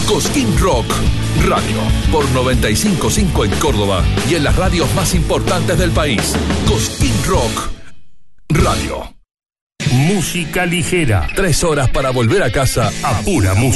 Cosquín Rock Radio, por 95.5 en Córdoba y en las radios más importantes del país. Cosquín Rock Radio. Música ligera. 3 horas para volver a casa a pura música.